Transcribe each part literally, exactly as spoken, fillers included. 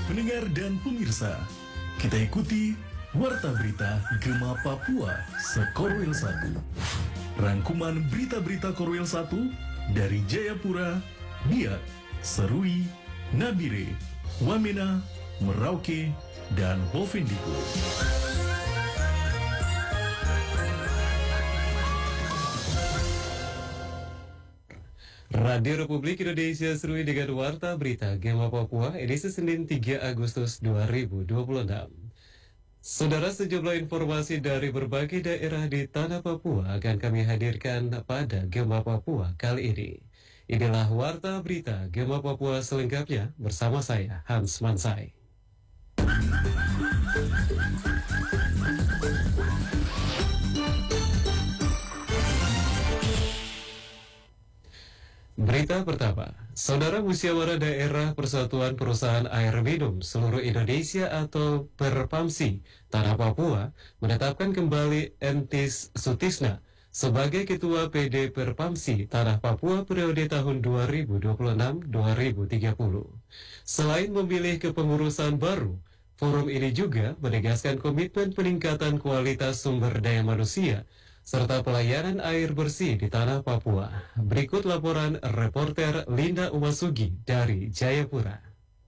Pendengar dan pemirsa, kita ikuti Warta Berita Gema Papua Sekorwil satu. Rangkuman berita-berita Korwil satu dari Jayapura, Biak, Serui, Nabire, Wamena, Merauke, dan Bovendigul. Radio Republik Indonesia Serui dengan Warta Berita Gema Papua edisi Senin tiga Agustus dua ribu dua puluh enam. Saudara, sejumlah informasi dari berbagai daerah di tanah Papua akan kami hadirkan pada Gema Papua kali ini. Inilah Warta Berita Gema Papua selengkapnya bersama saya, Hans Mansai. Berita pertama, Saudara, Musyawarah Daerah Persatuan Perusahaan Air Minum Seluruh Indonesia atau Perpamsi Tanah Papua menetapkan kembali Entis Sutisna sebagai Ketua P D Perpamsi Tanah Papua periode tahun dua ribu dua puluh enam sampai dua ribu tiga puluh. Selain memilih kepengurusan baru, forum ini juga menegaskan komitmen peningkatan kualitas sumber daya manusia serta pelayanan air bersih di tanah Papua. Berikut laporan reporter Linda Umasugi dari Jayapura.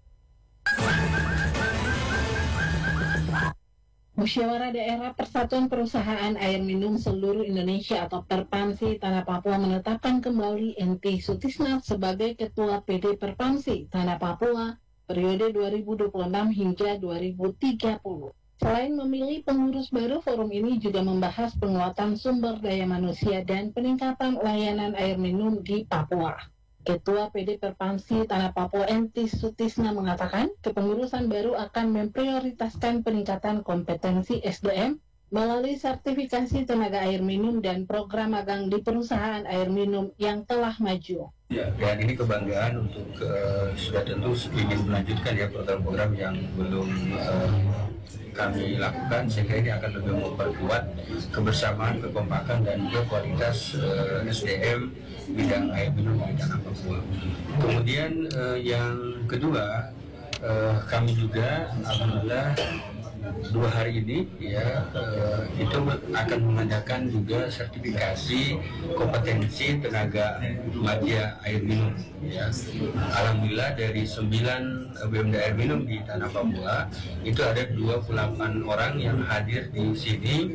Musyawarah Daerah Persatuan Perusahaan Air Minum Seluruh Indonesia atau Perpamsi Tanah Papua menetapkan kembali Entis Sutisna sebagai Ketua P D Perpamsi Tanah Papua periode dua ribu dua puluh enam hingga dua ribu tiga puluh. Selain memilih pengurus baru, forum ini juga membahas penguatan sumber daya manusia dan peningkatan layanan air minum di Papua. Ketua P D Perpamsi Tanah Papua Entis Sutisna mengatakan, kepengurusan baru akan memprioritaskan peningkatan kompetensi S D M melalui sertifikasi tenaga air minum dan program magang di perusahaan air minum yang telah maju. Ya, dan ini kebanggaan untuk uh, sudah tentu ingin melanjutkan ya program-program yang belum uh, kami lakukan, sehingga ini akan lebih memperkuat kebersamaan, kekompakan dan juga kualitas uh, S D M bidang air minum di tanah Papua. Kemudian uh, yang kedua, uh, kami juga alhamdulillah dua hari ini ya uh, itu akan mengadakan juga sertifikasi kompetensi tenaga media air minum ya. Alhamdulillah dari sembilan B M D air minum di tanah Papua itu ada dua puluh delapan orang yang hadir di sini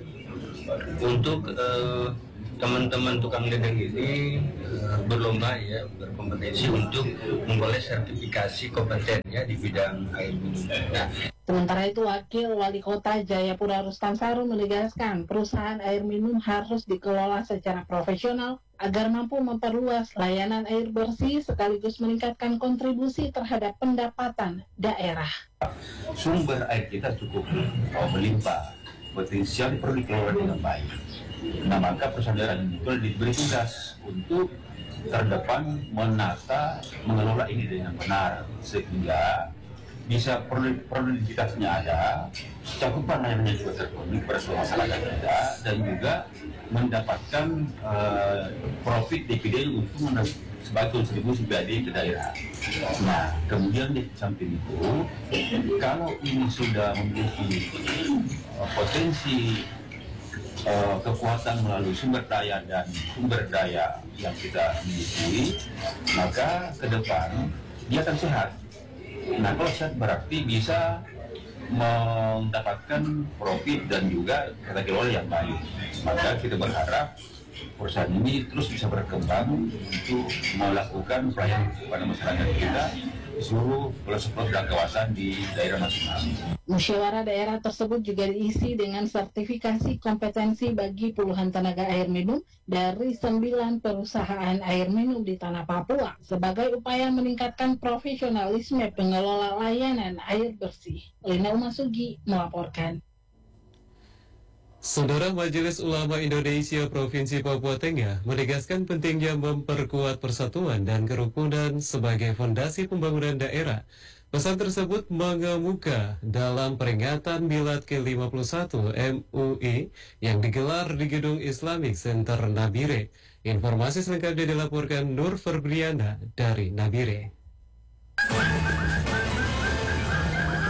untuk uh, teman-teman tukang dedeng ini uh, berlomba ya berkompetensi untuk memperoleh sertifikasi kompeten ya di bidang air minum. Nah, sementara itu, Wakil Wali Kota Jayapura Rustam Saru menegaskan perusahaan air minum harus dikelola secara profesional agar mampu memperluas layanan air bersih sekaligus meningkatkan kontribusi terhadap pendapatan daerah. Sumber air kita cukup oh, melimpah, potensial perlu dikelola dengan baik. Nah, maka perusahaan daerah itu diberi tugas untuk terdepan menata, mengelola ini dengan benar sehingga bisa produktivitasnya ada, cakupan layanannya juga terpenuhi pada seluruh masyarakat kita, dan juga mendapatkan uh, profit dividen untuk sebagai kontribusi B A D ke daerah. Nah, kemudian di samping itu, kalau ini sudah memiliki uh, potensi uh, kekuatan melalui sumber daya dan sumber daya yang kita miliki, maka ke depan dia akan sehat. Nah, kalau sehat berarti bisa mendapatkan profit dan juga tata kelola yang baik. Maka kita berharap perusahaan ini terus bisa berkembang untuk melakukan pelayanan kepada masyarakat kita di seluruh pelosok dan kawasan di daerah masing-masing. Musyawarah daerah tersebut juga diisi dengan sertifikasi kompetensi bagi puluhan tenaga air minum dari sembilan perusahaan air minum di tanah Papua sebagai upaya meningkatkan profesionalisme pengelola layanan air bersih. Lina Umasugi melaporkan. Saudara, Majelis Ulama Indonesia Provinsi Papua Tengah menegaskan pentingnya memperkuat persatuan dan kerukunan sebagai fondasi pembangunan daerah. Pesan tersebut mengemuka dalam peringatan Milad ke lima puluh satu M U I yang digelar di Gedung Islamic Center Nabire. Informasi selengkapnya dilaporkan Nur Febriana dari Nabire.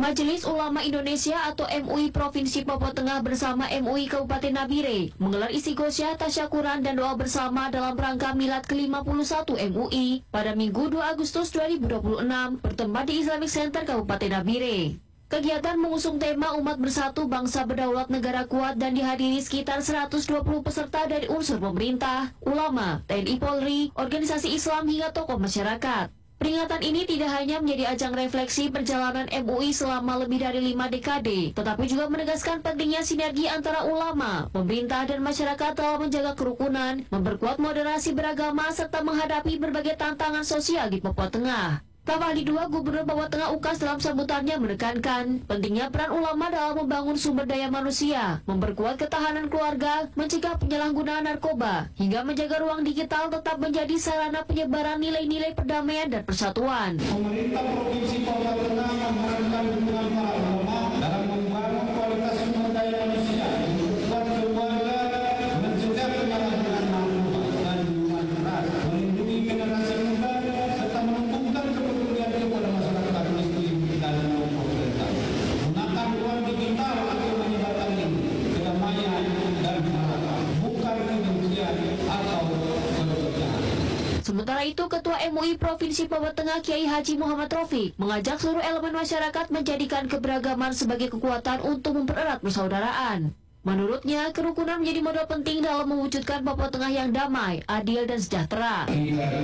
Majelis Ulama Indonesia atau M U I Provinsi Papua Tengah bersama M U I Kabupaten Nabire menggelar istighosah, tasyakuran, dan doa bersama dalam rangka milad ke lima puluh satu M U I pada Minggu dua Agustus dua ribu dua puluh enam bertempat di Islamic Center Kabupaten Nabire. Kegiatan mengusung tema Umat Bersatu Bangsa Berdaulat Negara Kuat dan dihadiri sekitar seratus dua puluh peserta dari unsur pemerintah, ulama, T N I Polri, organisasi Islam hingga tokoh masyarakat. Peringatan ini tidak hanya menjadi ajang refleksi perjalanan M U I selama lebih dari lima dekade, tetapi juga menegaskan pentingnya sinergi antara ulama, pemerintah, dan masyarakat dalam menjaga kerukunan, memperkuat moderasi beragama, serta menghadapi berbagai tantangan sosial di Papua Tengah. Tambahan dua, Gubernur Papua Tengah Ukas dalam sambutannya menekankan pentingnya peran ulama dalam membangun sumber daya manusia, memperkuat ketahanan keluarga, mencegah penyalahgunaan narkoba, hingga menjaga ruang digital tetap menjadi sarana penyebaran nilai-nilai perdamaian dan persatuan. Pemerintah Provinsi Papua Tengah mengharapkan dukungan para ulama dalam membangun kualitas sumber daya manusia, memperkuat keluarga, mencegah penyalahgunaan narkoba dan minuman keras, melindungi generasi muda, serta menumbuhkan kepedulian kepada masyarakat miskin dan pemerintah. Gunakan ruang digital untuk menyebarkan kedamaian dan harapan, bukan kebencian atau kebencian. Sementara itu, Ketua M U I Provinsi Papua Tengah Kiai Haji Muhammad Taufik mengajak seluruh elemen masyarakat menjadikan keberagaman sebagai kekuatan untuk mempererat persaudaraan. Menurutnya, kerukunan menjadi modal penting dalam mewujudkan Papua Tengah yang damai, adil, dan sejahtera.